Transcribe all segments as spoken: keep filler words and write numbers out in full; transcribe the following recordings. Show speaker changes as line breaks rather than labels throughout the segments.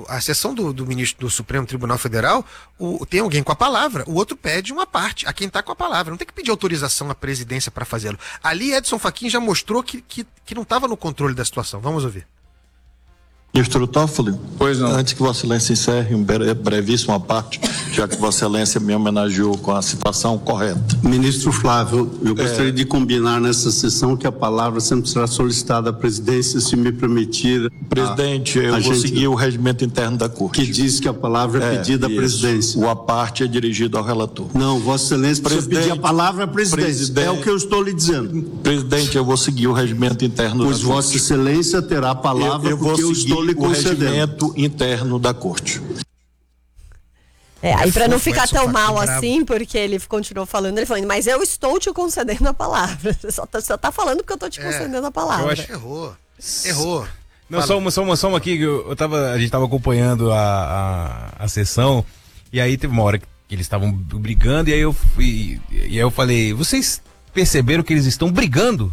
a sessão do, do ministro do Supremo Tribunal Federal, o, tem alguém com a palavra, o outro pede uma parte a quem está com a palavra. Não tem que pedir autorização à presidência para fazê-lo. Ali, Edson Fachin já mostrou que, que, que não estava no controle da situação. Vamos ouvir.
Ministro Toffoli,
pois não.
Antes que Vossa Excelência encerre um brevíssimo à parte, já que Vossa Excelência me homenageou com a citação correta.
Ministro Flávio, eu gostaria é... de combinar nessa sessão que a palavra sempre será solicitada à presidência, se me permitir.
Presidente,
a,
eu
a
vou
gente,
seguir o regimento interno da Corte.
Que diz que a palavra é, é pedida à presidência.
O à parte é dirigido ao relator.
Não, Vossa Excelência precisa pedir a palavra à presidência.
Presidente,
é o que eu estou lhe dizendo.
Presidente, eu vou seguir o regimento interno
pois
da Corte.
Pois Vossa Excelência terá a palavra eu, eu porque eu estou lhe concedendo.
O regimento interno da Corte.
É, aí para não ficar tão mal assim, porque ele continuou falando, ele falou, mas eu estou te concedendo a palavra. Você só tá, só tá falando porque eu tô te concedendo é, a palavra.
Eu acho que errou. Errou.
Não, só uma, só uma, só uma aqui, eu, eu tava, a gente tava acompanhando a, a, a sessão, e aí teve uma hora que eles estavam brigando, e aí eu fui, e aí eu falei, vocês perceberam que eles estão brigando?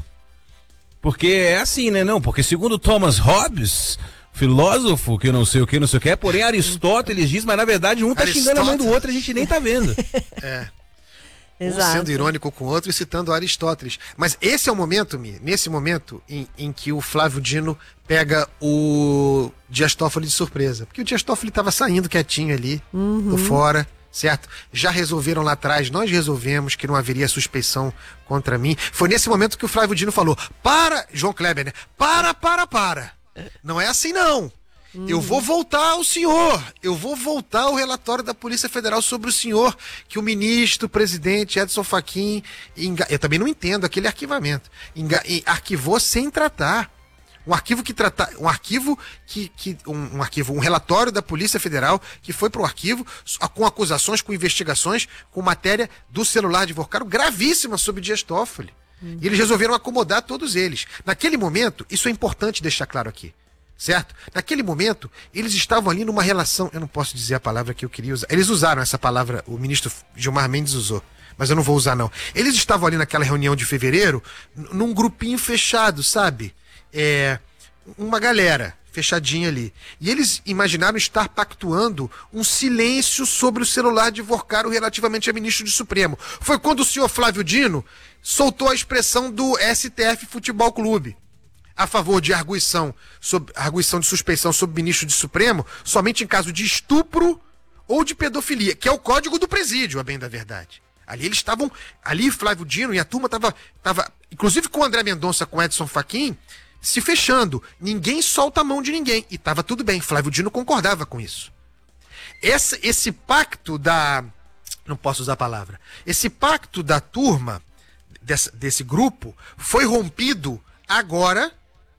Porque é assim, né? Não, porque segundo Thomas Hobbes, filósofo, que não sei o que, não sei o que, é, porém Aristóteles diz, mas na verdade um tá xingando a mãe do outro, a gente nem tá vendo.
É.
Exato.
Um sendo irônico com o outro e citando Aristóteles. Mas esse é o momento, Mi, nesse momento em, em que o Flávio Dino pega o Dias Toffoli de surpresa. Porque o Dias Toffoli estava saindo quietinho ali,
uhum.
do fora, certo? Já resolveram lá atrás, nós resolvemos que não haveria suspeição contra mim. Foi nesse momento que o Flávio Dino falou, para, João Kleber, né? Para, para, para. Não é assim não. Hum. Eu vou voltar ao senhor. Eu vou voltar ao relatório da Polícia Federal sobre o senhor, que o ministro, o presidente Edson Fachin, enga... eu também não entendo aquele arquivamento. Enga... Arquivou sem tratar. Um arquivo que trata, um arquivo que, que um, um arquivo, um relatório da Polícia Federal que foi para o arquivo com acusações, com investigações, com matéria do celular de Vorcaro gravíssima sobre Dias Toffoli. Hum. E eles resolveram acomodar todos eles. Naquele momento, isso é importante deixar claro aqui, certo? Naquele momento, eles estavam ali numa relação, eu não posso dizer a palavra que eu queria usar, eles usaram essa palavra, o ministro Gilmar Mendes usou, mas eu não vou usar não. Eles estavam ali naquela reunião de fevereiro, num grupinho fechado, sabe? É, uma galera fechadinha ali. E eles imaginaram estar pactuando um silêncio sobre o celular de Vorcaro relativamente a ministro do Supremo. Foi quando o senhor Flávio Dino soltou a expressão do S T F Futebol Clube a favor de arguição, sobre, arguição de suspeição sobre ministro do Supremo somente em caso de estupro ou de pedofilia, que é o código do presídio, a bem da verdade. Ali eles estavam, ali Flávio Dino e a turma estava, tava, inclusive com o André Mendonça, com Edson Fachin, se fechando. Ninguém solta a mão de ninguém. E estava tudo bem. Flávio Dino concordava com isso. Esse, esse pacto da... Não posso usar a palavra. Esse pacto da turma, desse, desse grupo, foi rompido agora,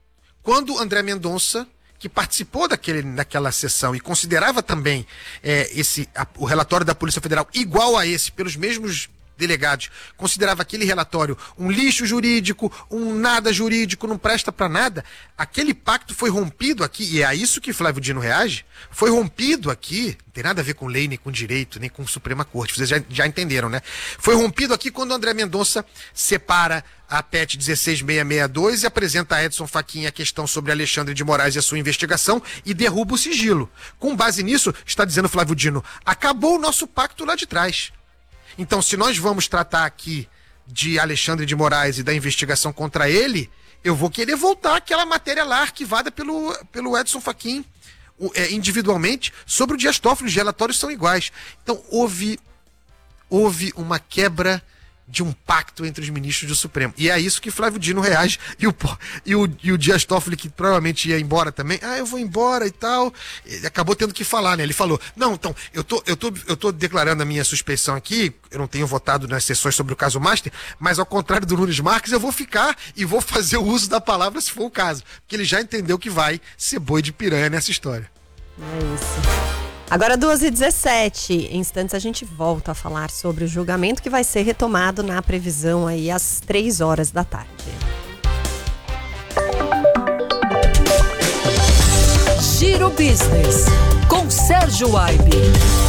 quando André Mendonça, que participou daquele, daquela sessão e considerava também é, esse, a, o relatório da Polícia Federal igual a esse, pelos mesmos delegados, considerava aquele relatório um lixo jurídico, um nada jurídico, não presta para nada, aquele pacto foi rompido aqui, e é a isso que Flávio Dino reage, foi rompido aqui, não tem nada a ver com lei, nem com direito, nem com Suprema Corte, vocês já, já entenderam, né? Foi rompido aqui quando o André Mendonça separa a P E T dezesseis mil seiscentos e sessenta e dois e apresenta a Edson Fachin a questão sobre Alexandre de Moraes e a sua investigação e derruba o sigilo. Com base nisso, está dizendo Flávio Dino, acabou o nosso pacto lá de trás. Então, se nós vamos tratar aqui de Alexandre de Moraes e da investigação contra ele, eu vou querer voltar àquela matéria lá arquivada pelo, pelo Edson Fachin, o, é, individualmente, sobre o Dias Toffoli, os relatórios são iguais. Então, houve, houve uma quebra de um pacto entre os ministros do Supremo. E é isso que Flávio Dino reage. E o, e o, e o Dias Toffoli, que provavelmente ia embora também, ah, eu vou embora e tal, ele acabou tendo que falar, né? Ele falou, não, então, eu tô, eu tô, eu tô declarando a minha suspeição aqui, eu não tenho votado nas sessões sobre o caso Master, mas ao contrário do Nunes Marques, eu vou ficar e vou fazer o uso da palavra se for o caso. Porque ele já entendeu que vai ser boi de piranha nessa história.
É isso. Agora duas e dezessete, em instantes a gente volta a falar sobre o julgamento que vai ser retomado na previsão aí às três horas da tarde.
Giro Business, com Sérgio Aibe.